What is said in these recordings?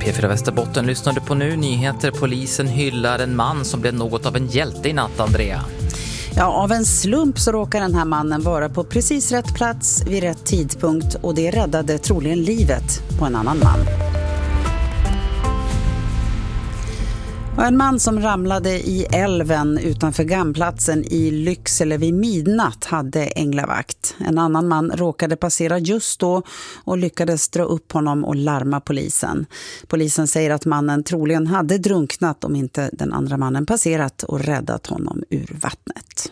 P4 Västerbotten lyssnade på nu. Nyheter: polisen hyllar en man som blev något av en hjälte i natt, Andrea. Ja, av en slump så råkar den här mannen vara på precis rätt plats vid rätt tidpunkt och det räddade troligen livet på en annan man. Och en man som ramlade i älven utanför Gamplatsen i Lycksele vid midnatt hade änglavakt. En annan man råkade passera just då och lyckades dra upp honom och larma polisen. Polisen säger att mannen troligen hade drunknat om inte den andra mannen passerat och räddat honom ur vattnet.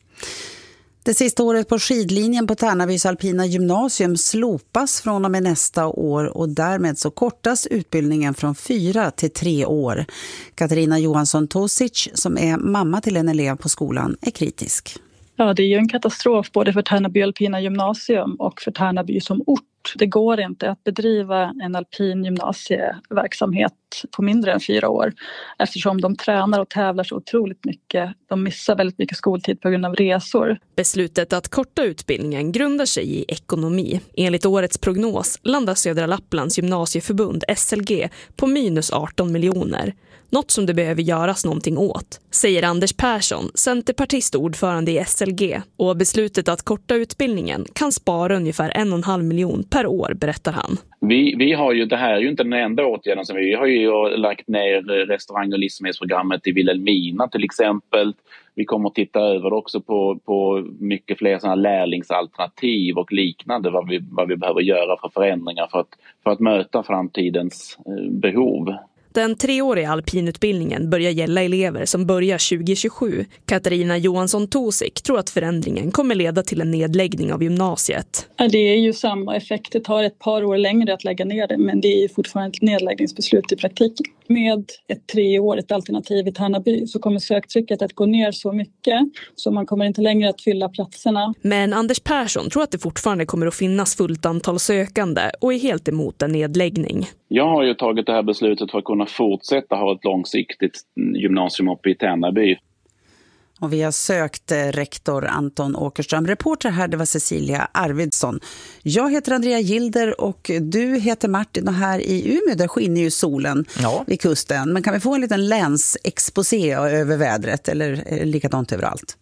Det sista året på skidlinjen på Tärnabys alpina gymnasium slopas från och med nästa år och därmed så kortas utbildningen från 4 till 3 år. Katarina Johansson Tosic, som är mamma till en elev på skolan, är kritisk. Ja, det är ju en katastrof både för Tärnaby alpina gymnasium och för Tärnaby som ort. Det går inte att bedriva en alpin gymnasieverksamhet på mindre än 4 år eftersom de tränar och tävlar så otroligt mycket. De missar väldigt mycket skoltid på grund av resor. Beslutet att korta utbildningen grundar sig i ekonomi. Enligt årets prognos landar Södra Lapplands gymnasieförbund SLG på minus 18 miljoner. Något som det behöver göras någonting åt, säger Anders Persson, centerpartist och ordförande i SLG. Och beslutet att korta utbildningen kan spara ungefär 1,5 miljon per år, berättar han. Vi har ju, det här är ju inte den enda åtgärden som vi har ju lagt ner restaurang- och livsmedelsprogrammet i Vilhelmina till exempel. Vi kommer att titta över också på mycket fler sådana lärlingsalternativ och liknande, vad vi behöver göra för förändringar för att möta framtidens behov. Den 3-åriga alpinutbildningen börjar gälla elever som börjar 2027. Katarina Johansson Tosik tror att förändringen kommer leda till en nedläggning av gymnasiet. Det är ju samma effekt. Det tar ett par år längre att lägga ner det, men det är ju fortfarande ett nedläggningsbeslut i praktiken. Med ett 3-årigt alternativ i Tärnaby så kommer söktrycket att gå ner så mycket så man kommer inte längre att fylla platserna. Men Anders Persson tror att det fortfarande kommer att finnas fullt antal sökande och är helt emot en nedläggning. Jag har ju tagit det här beslutet för att kunna fortsätta ha ett långsiktigt gymnasium uppe i Tärnaby. Och vi har sökt rektor Anton Åkerström. Reporter här, det var Cecilia Arvidsson. Jag heter Andrea Gilder och du heter Martin, och här i Umeå där skiner ju solen vid kusten. Men kan vi få en liten länsexposé över vädret eller likadant överallt?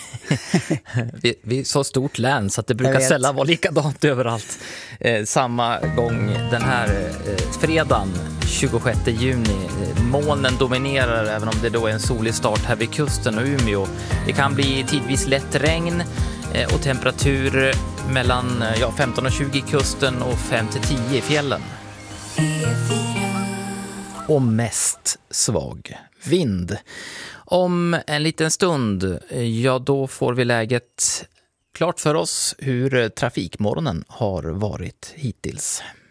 vi är så stort län så att det brukar sällan vara likadant överallt. Samma gång den här fredagen 26 juni. Molnen dominerar även om det då är en solig start här vid kusten och Umeå. Det kan bli tidvis lätt regn och temperatur mellan 15 och 20 i kusten och 5 till 10 i fjällen. Och mest svag vind. Om en liten stund, då får vi läget klart för oss hur trafikmorgonen har varit hittills.